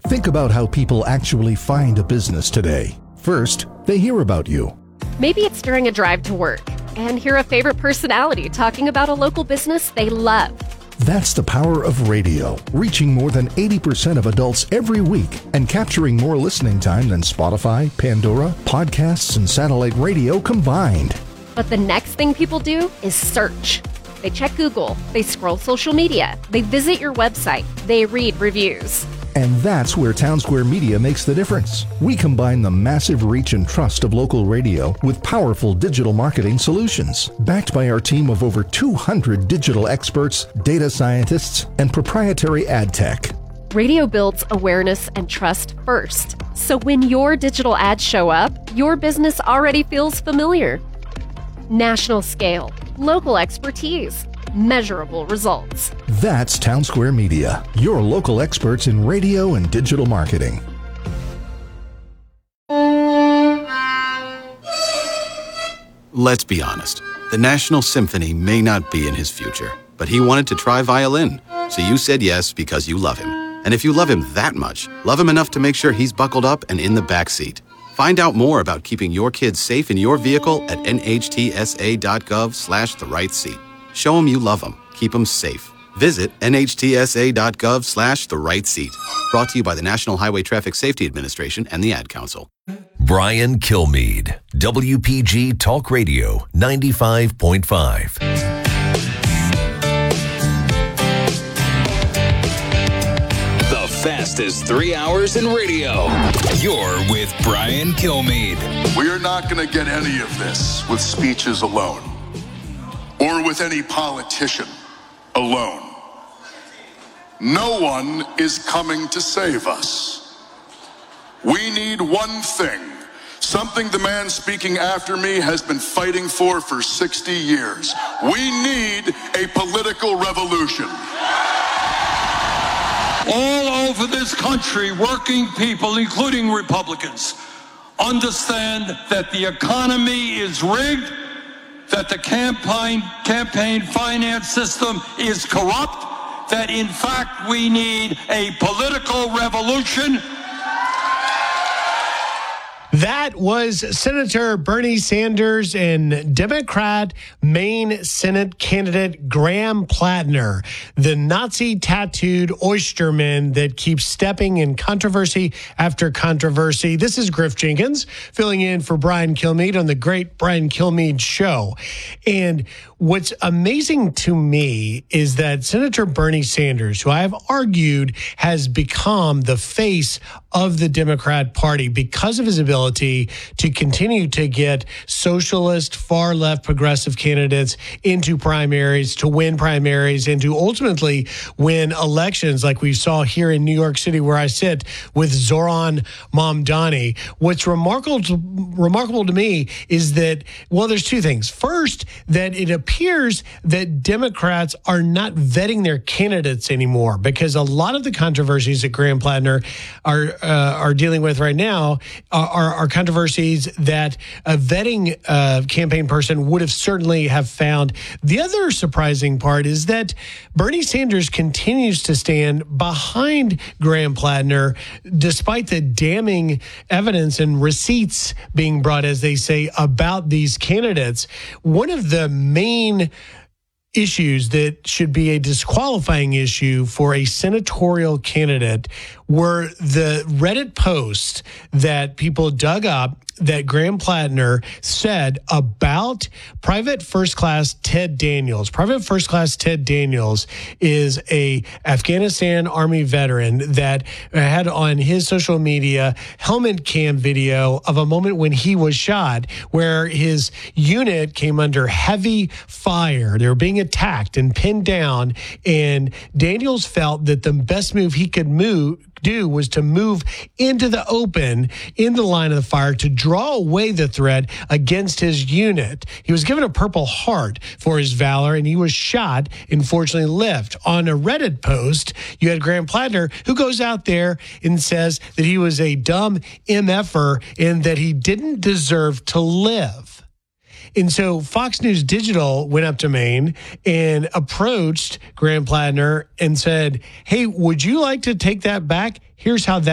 Think about how people actually find a business today. First, they hear about you. Maybe it's during a drive to work and hear a favorite personality talking about a local business they love. That's the power of radio, reaching more than 80% of adults every week and capturing more listening time than Spotify, Pandora, podcasts, and satellite radio combined. But the next thing people do is search. They check Google, they scroll social media, they visit your website, they read reviews. And that's where Townsquare Media makes the difference. We combine the massive reach and trust of local radio with powerful digital marketing solutions, backed by our team of over 200 digital experts, data scientists, and proprietary ad tech. Radio builds awareness and trust first. So when your digital ads show up, your business already feels familiar. National scale, local expertise, measurable results. That's Townsquare Media, your local experts in radio and digital marketing. Let's be honest. The National Symphony may not be in his future, but he wanted to try violin. So you said yes because you love him. And if you love him that much, love him enough to make sure he's buckled up and in the back seat. Find out more about keeping your kids safe in your vehicle at nhtsa.gov/the-right-seat. Show them you love them. Keep them safe. Visit nhtsa.gov/the-right-seat. Brought to you by the National Highway Traffic Safety Administration and the Ad Council. Brian Kilmeade, WPG Talk Radio 95.5. The fastest 3 hours in radio. You're with Brian Kilmeade. We are not going to get any of this with speeches alone, or with any politician alone. No one is coming to save us. We need one thing, something the man speaking after me has been fighting for 60 years. We need a political revolution. All over this country, working people, including Republicans, understand that the economy is rigged, that the campaign finance system is corrupt, that in fact we need a political revolution. That was Senator Bernie Sanders and Democrat Maine Senate candidate Graham Plattner, the Nazi-tattooed oysterman that keeps stepping in controversy after controversy. This is Griff Jenkins filling in for Brian Kilmeade on the Great Brian Kilmeade Show. And what's amazing to me is that Senator Bernie Sanders, who I have argued has become the face of the Democrat Party because of his ability to continue to get socialist, far-left, progressive candidates into primaries, to win primaries, and to ultimately win elections like we saw here in New York City where I sit with Zoran Mamdani. What's remarkable to me is that, well, there's two things. First, that it appears that Democrats are not vetting their candidates anymore because a lot of the controversies that Graham Plattner are dealing with right now are controversies that a vetting campaign person would have certainly have found. The other surprising part is that Bernie Sanders continues to stand behind Graham Plattner despite the damning evidence and receipts being brought, as they say, about these candidates. One of the main issues that should be a disqualifying issue for a senatorial candidate were the Reddit posts that people dug up that Graham Plattner said about Private First Class Ted Daniels. Private First Class Ted Daniels is a Afghanistan Army veteran that had on his social media helmet cam video of a moment when he was shot, where his unit came under heavy fire. They were being attacked and pinned down, and Daniels felt that the best move he could do was to move into the open, in the line of the fire, to draw away the threat against his unit. He was given a Purple Heart for his valor, and he was shot, unfortunately lived. On a Reddit post, you had Graham Plattner, who goes out there and says that he was a dumb MFer and that he didn't deserve to live. And so Fox News Digital went up to Maine and approached Graham Plattner and said, hey, would you like to take that back? Here's how that